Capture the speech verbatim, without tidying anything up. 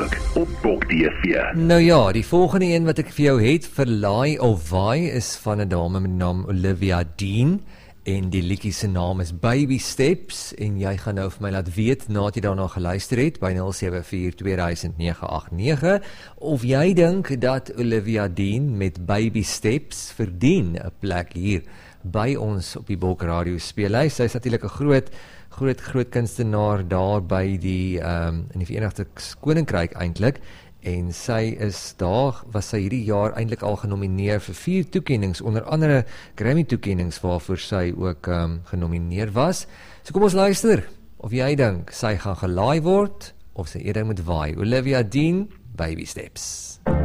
naweek op Bok T V. Nou ja, die volgende een wat ek vir jou het, Verlaai of Waai, is van 'n dame met die naam Olivia Dean. En die liedjie se naam is Baby Steps, en jy gaan nou vir my laat weet, nadat jy daarna geluister het, by nul sewe vier twee nege agt nege, of jy dink dat Olivia Dean met Baby Steps verdien 'n plek hier by ons op die Bok Radio speellys. Sy is natuurlik 'n groot, groot, groot kunstenaar daar by die, um, in die Verenigde Koninkryk eintlik, en sy is daar, was sy hierdie jaar eintlik al genomineer vir vier toekennings, onder andere Grammy toekennings waarvoor sy ook um, genomineer was. So kom ons luister, of jy dink sy gaan gelaai word, of sy eerder moet waai. Olivia Dean, Baby Steps.